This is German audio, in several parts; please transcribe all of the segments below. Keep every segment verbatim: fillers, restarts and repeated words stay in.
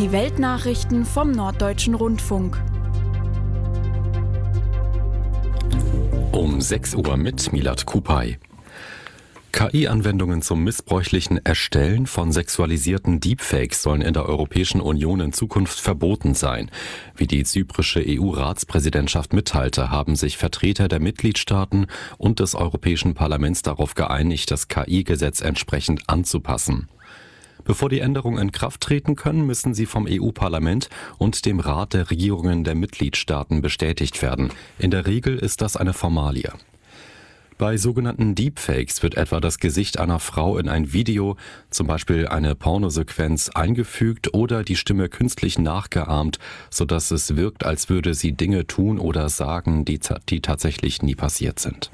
Die Weltnachrichten vom Norddeutschen Rundfunk. Um sechs Uhr mit Milad Kupay. K I-Anwendungen zum missbräuchlichen Erstellen von sexualisierten Deepfakes sollen in der Europäischen Union in Zukunft verboten sein. Wie die zyprische E U-Ratspräsidentschaft mitteilte, haben sich Vertreter der Mitgliedstaaten und des Europäischen Parlaments darauf geeinigt, das K I-Gesetz entsprechend anzupassen. Bevor die Änderungen in Kraft treten können, müssen sie vom E U-Parlament und dem Rat der Regierungen der Mitgliedstaaten bestätigt werden. In der Regel ist das eine Formalie. Bei sogenannten Deepfakes wird etwa das Gesicht einer Frau in ein Video, zum Beispiel eine Pornosequenz, eingefügt oder die Stimme künstlich nachgeahmt, sodass es wirkt, als würde sie Dinge tun oder sagen, die, die tatsächlich nie passiert sind.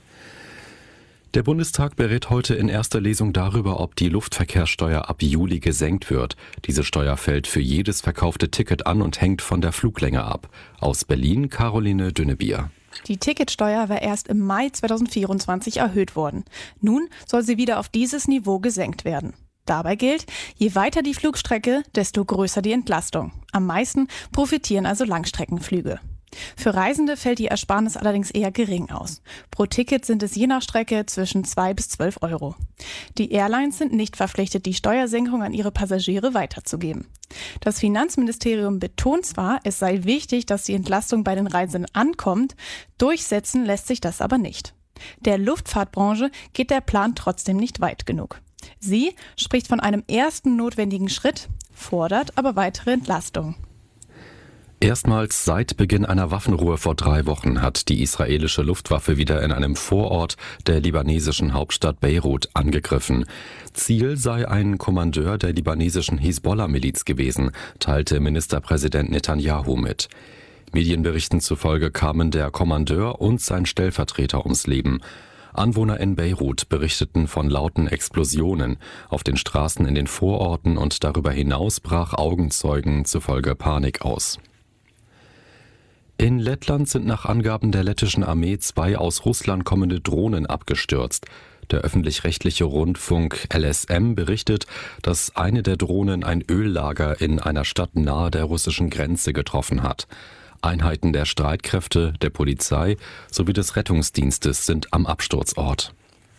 Der Bundestag berät heute in erster Lesung darüber, ob die Luftverkehrssteuer ab Juli gesenkt wird. Diese Steuer fällt für jedes verkaufte Ticket an und hängt von der Fluglänge ab. Aus Berlin Caroline Dünnebier. Die Ticketsteuer war erst im Mai zweitausendvierundzwanzig erhöht worden. Nun soll sie wieder auf dieses Niveau gesenkt werden. Dabei gilt, je weiter die Flugstrecke, desto größer die Entlastung. Am meisten profitieren also Langstreckenflüge. Für Reisende fällt die Ersparnis allerdings eher gering aus. Pro Ticket sind es je nach Strecke zwischen zwei bis zwölf Euro. Die Airlines sind nicht verpflichtet, die Steuersenkung an ihre Passagiere weiterzugeben. Das Finanzministerium betont zwar, es sei wichtig, dass die Entlastung bei den Reisenden ankommt, durchsetzen lässt sich das aber nicht. Der Luftfahrtbranche geht der Plan trotzdem nicht weit genug. Sie spricht von einem ersten notwendigen Schritt, fordert aber weitere Entlastung. Erstmals seit Beginn einer Waffenruhe vor drei Wochen hat die israelische Luftwaffe wieder in einem Vorort der libanesischen Hauptstadt Beirut angegriffen. Ziel sei ein Kommandeur der libanesischen Hisbollah-Miliz gewesen, teilte Ministerpräsident Netanyahu mit. Medienberichten zufolge kamen der Kommandeur und sein Stellvertreter ums Leben. Anwohner in Beirut berichteten von lauten Explosionen auf den Straßen in den Vororten und darüber hinaus brach Augenzeugen zufolge Panik aus. In Lettland sind nach Angaben der lettischen Armee zwei aus Russland kommende Drohnen abgestürzt. Der öffentlich-rechtliche Rundfunk L S M berichtet, dass eine der Drohnen ein Öllager in einer Stadt nahe der russischen Grenze getroffen hat. Einheiten der Streitkräfte, der Polizei sowie des Rettungsdienstes sind am Absturzort.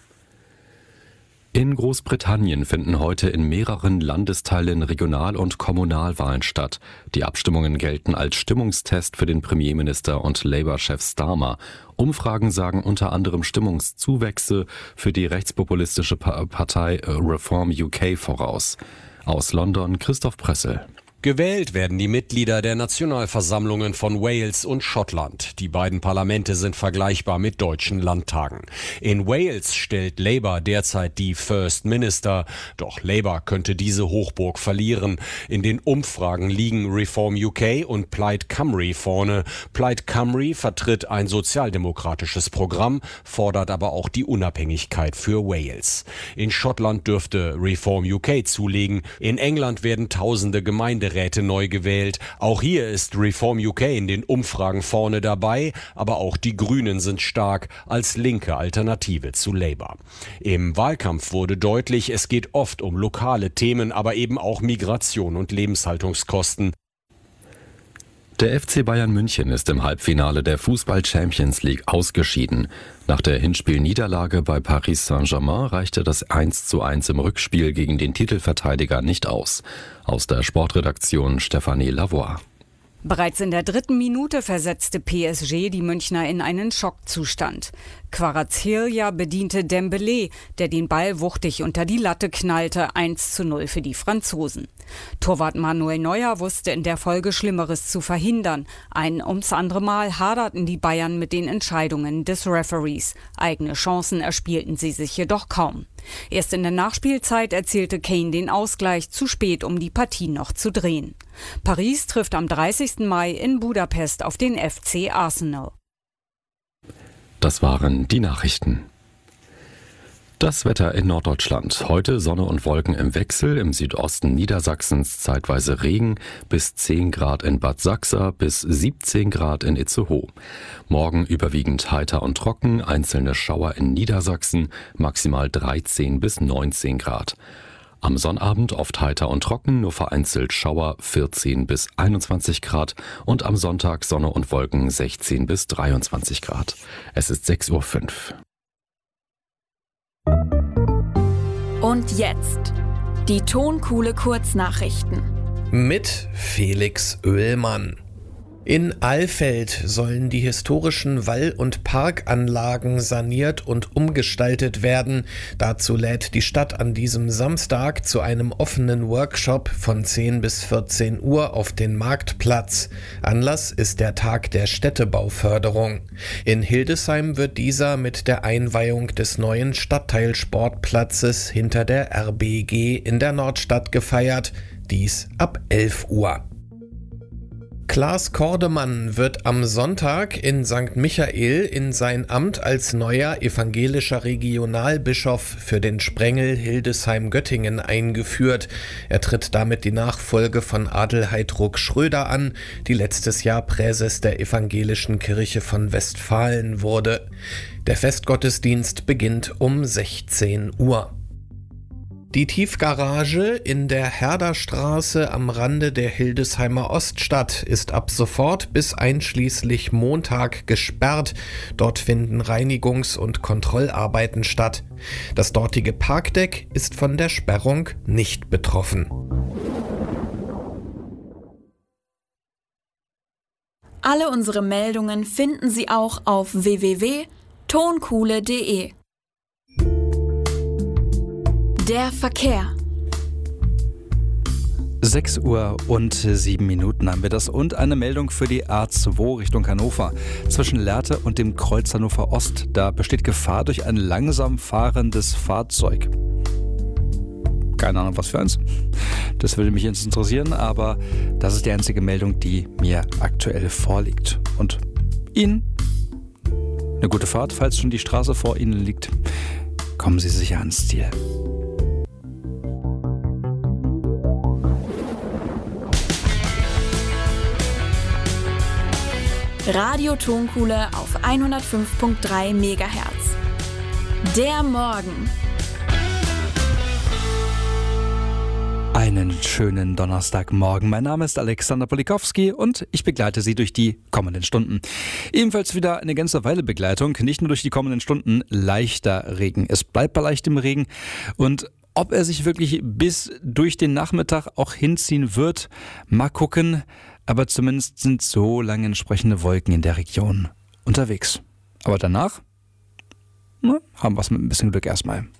In Großbritannien finden heute in mehreren Landesteilen Regional- und Kommunalwahlen statt. Die Abstimmungen gelten als Stimmungstest für den Premierminister und Labour-Chef Starmer. Umfragen sagen unter anderem Stimmungszuwächse für die rechtspopulistische Partei Reform U K voraus. Aus London Christoph Pressel. Gewählt werden die Mitglieder der Nationalversammlungen von Wales und Schottland. Die beiden Parlamente sind vergleichbar mit deutschen Landtagen. In Wales stellt Labour derzeit die First Minister. Doch Labour könnte diese Hochburg verlieren. In den Umfragen liegen Reform U K und Plaid Cymru vorne. Plaid Cymru vertritt ein sozialdemokratisches Programm, fordert aber auch die Unabhängigkeit für Wales. In Schottland dürfte Reform U K zulegen. In England werden tausende Gemeinderäte neu gewählt. Auch hier ist Reform U K in den Umfragen vorne dabei, aber auch die Grünen sind stark als linke Alternative zu Labour. Im Wahlkampf wurde deutlich, es geht oft um lokale Themen, aber eben auch Migration und Lebenshaltungskosten. Der F C Bayern München ist im Halbfinale der Fußball-Champions League ausgeschieden. Nach der Hinspielniederlage bei Paris Saint-Germain reichte das eins zu eins im Rückspiel gegen den Titelverteidiger nicht aus. Aus der Sportredaktion Stefanie Lavoie. Bereits in der dritten Minute versetzte P S G die Münchner in einen Schockzustand. Kvaratskhelia bediente Dembélé, der den Ball wuchtig unter die Latte knallte, eins zu null für die Franzosen. Torwart Manuel Neuer wusste in der Folge Schlimmeres zu verhindern. Ein ums andere Mal haderten die Bayern mit den Entscheidungen des Referees. Eigene Chancen erspielten sie sich jedoch kaum. Erst in der Nachspielzeit erzielte Kane den Ausgleich, zu spät, um die Partie noch zu drehen. Paris trifft am dreißigsten Mai in Budapest auf den F C Arsenal. Das waren die Nachrichten. Das Wetter in Norddeutschland. Heute Sonne und Wolken im Wechsel, im Südosten Niedersachsens zeitweise Regen, bis zehn Grad in Bad Sachsa, bis siebzehn Grad in Itzehoe. Morgen überwiegend heiter und trocken, einzelne Schauer in Niedersachsen, maximal dreizehn bis neunzehn Grad. Am Sonnabend oft heiter und trocken, nur vereinzelt Schauer, vierzehn bis einundzwanzig Grad. Und am Sonntag Sonne und Wolken, sechzehn bis dreiundzwanzig Grad. Es ist sechs Uhr fünf. Und jetzt die Tonkuhle Kurznachrichten. Mit Felix Oehlmann. In Alfeld sollen die historischen Wall- und Parkanlagen saniert und umgestaltet werden. Dazu lädt die Stadt an diesem Samstag zu einem offenen Workshop von zehn bis vierzehn Uhr auf den Marktplatz. Anlass ist der Tag der Städtebauförderung. In Hildesheim wird dieser mit der Einweihung des neuen Stadtteilsportplatzes hinter der R B G in der Nordstadt gefeiert. Dies ab elf Uhr. Klaas Kordemann wird am Sonntag in Sankt Michael in sein Amt als neuer evangelischer Regionalbischof für den Sprengel Hildesheim-Göttingen eingeführt. Er tritt damit die Nachfolge von Adelheid Ruck-Schröder an, die letztes Jahr Präses der Evangelischen Kirche von Westfalen wurde. Der Festgottesdienst beginnt um sechzehn Uhr. Die Tiefgarage in der Herderstraße am Rande der Hildesheimer Oststadt ist ab sofort bis einschließlich Montag gesperrt. Dort finden Reinigungs- und Kontrollarbeiten statt. Das dortige Parkdeck ist von der Sperrung nicht betroffen. Alle unsere Meldungen finden Sie auch auf w w w punkt tonkuhle punkt de. Der Verkehr. sechs Uhr und sieben Minuten haben wir das und eine Meldung für die A zwei Richtung Hannover. Zwischen Lehrte und dem Kreuz Hannover Ost, da besteht Gefahr durch ein langsam fahrendes Fahrzeug. Keine Ahnung, was für eins. Das würde mich jetzt interessieren, aber das ist die einzige Meldung, die mir aktuell vorliegt. Und Ihnen eine gute Fahrt, falls schon die Straße vor Ihnen liegt. Kommen Sie sicher ans Ziel. Radio Tonkuhle auf hundertfünf Komma drei Megahertz. Der Morgen. Einen schönen Donnerstagmorgen. Mein Name ist Alexander Polikowski und ich begleite Sie durch die kommenden Stunden. Ebenfalls wieder eine ganze Weile Begleitung, nicht nur durch die kommenden Stunden, leichter Regen. Es bleibt bei leichtem Regen und ob er sich wirklich bis durch den Nachmittag auch hinziehen wird, mal gucken. Aber zumindest sind so lange entsprechende Wolken in der Region unterwegs. Aber danach na, haben wir es mit ein bisschen Glück erstmal.